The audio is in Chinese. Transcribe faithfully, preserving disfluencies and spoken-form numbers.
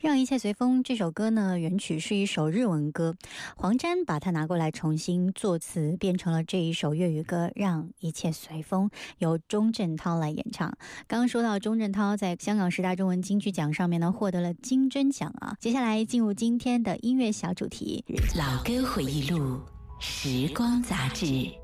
让一切随风这首歌呢，原曲是一首日文歌，黄沾把它拿过来重新作词，变成了这一首粤语歌《让一切随风》，由钟镇涛来演唱。刚刚说到钟镇涛在香港十大中文金曲奖上面呢获得了金针奖啊。接下来进入今天的音乐小主题， 老歌回忆录，时光杂志。